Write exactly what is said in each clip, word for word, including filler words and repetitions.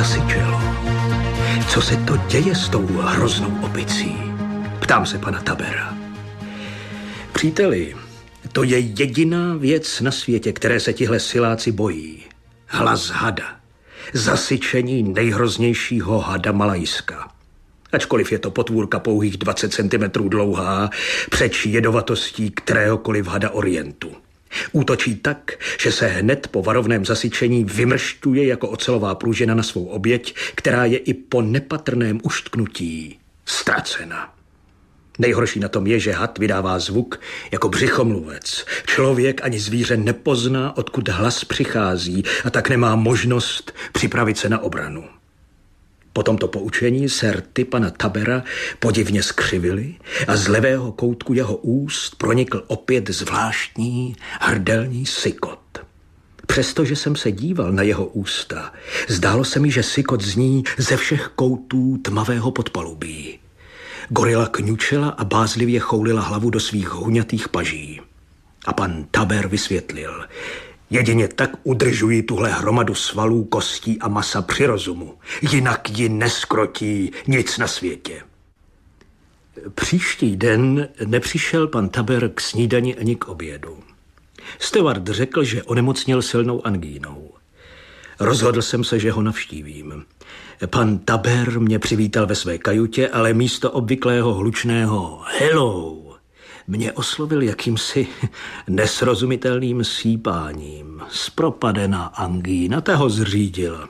zasyčelo. Co se to děje s tou hroznou opicí? Ptám se pana Tabera. Příteli, to je jediná věc na světě, které se tihle siláci bojí. Hlas hada. Zasyčení nejhroznějšího hada Malajska. Ačkoliv je to potvůrka pouhých dvacet centimetrů dlouhá, přeč jedovatostí kteréhokoliv hada Orientu. Útočí tak, že se hned po varovném zasyčení vymršťuje jako ocelová pružina na svou oběť, která je i po nepatrném uštknutí ztracena. Nejhorší na tom je, že had vydává zvuk jako břichomluvec. Člověk ani zvíře nepozná, odkud hlas přichází, a tak nemá možnost připravit se na obranu. Po tomto poučení se rty pana Tabera podivně skřivily a z levého koutku jeho úst pronikl opět zvláštní hrdelní sykot. Přestože jsem se díval na jeho ústa, zdálo se mi, že sykot zní ze všech koutů tmavého podpalubí. Gorila kňučela a bázlivě choulila hlavu do svých huňatých paží. A pan Taber vysvětlil: jedině tak udržují tuhle hromadu svalů, kostí a masa při rozumu. Jinak ji neskrotí nic na světě. Příští den nepřišel pan Taber k snídani ani k obědu. Steward řekl, že onemocněl silnou angínou. Rozhodl jsem se, že ho navštívím. Pan Taber mě přivítal ve své kajutě, ale místo obvyklého hlučného hello mě oslovil jakýmsi nesrozumitelným sípáním. Zpropadená angína, ta ho zřídila.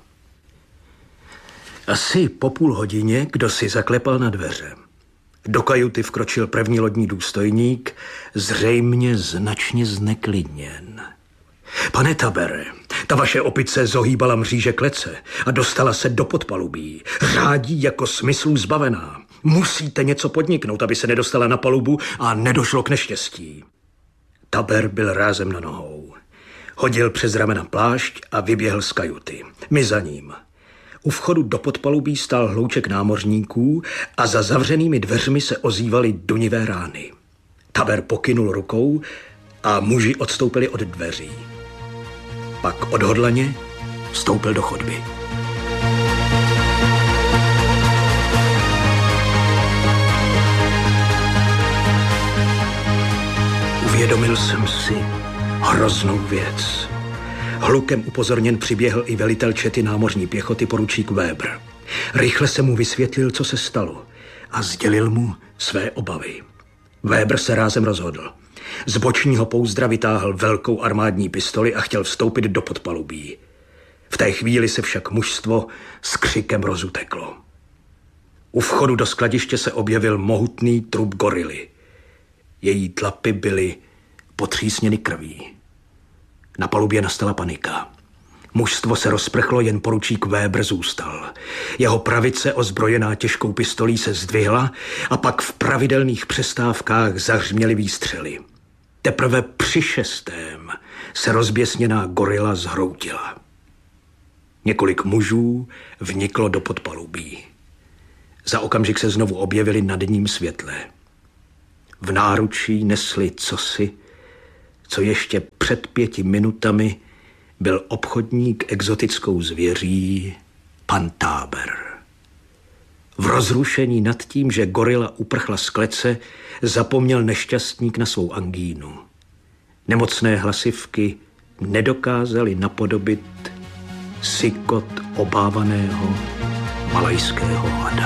Asi po půl hodině kdo si zaklepal na dveře. Do kajuty vkročil první lodní důstojník, zřejmě značně zneklidněn. Pane Tabere, ta vaše opice zohýbala mříže klece a dostala se do podpalubí. Řádí jako smyslů zbavená. Musíte něco podniknout, aby se nedostala na palubu a nedošlo k neštěstí. Taber byl rázem na nohou. Hodil přes ramena plášť a vyběhl z kajuty. My za ním. U vchodu do podpalubí stál hlouček námořníků a za zavřenými dveřmi se ozývaly dunivé rány. Taber pokynul rukou a muži odstoupili od dveří. Pak odhodlaně vstoupil do chodby. Uvědomil jsem si hroznou věc. Hlukem upozorněn přiběhl i velitel čety námořní pěchoty poručík Weber. Rychle se mu vysvětlil, co se stalo, a sdělil mu své obavy. Weber se rázem rozhodl. Z bočního pouzdra vytáhl velkou armádní pistoli a chtěl vstoupit do podpalubí. V té chvíli se však mužstvo s křikem rozuteklo. U vchodu do skladiště se objevil mohutný trup gorily. Její tlapy byly potřísněny krví. Na palubě nastala panika. Mužstvo se rozprchlo, jen poručík Weber zůstal. Jeho pravice, ozbrojená těžkou pistolí, se zdvihla a pak v pravidelných přestávkách zahřměly výstřely. Teprve při šestém se rozběsněná gorila zhroutila. Několik mužů vniklo do podpalubí. Za okamžik se znovu objevili na denním světle. V náručí nesli cosi, co ještě před pěti minutami byl obchodník exotickou zvěří pan Taber. V rozrušení nad tím, že gorila uprchla z klece, zapomněl nešťastník na svou angínu. Nemocné hlasivky nedokázaly napodobit sykot obávaného malajského hada.